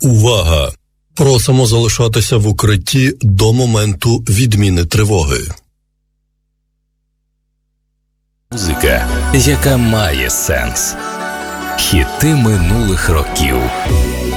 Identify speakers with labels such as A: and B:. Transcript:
A: Увага! Просимо залишатися в укритті до моменту відміни тривоги.
B: Музика, яка має сенс. Хіти минулих років.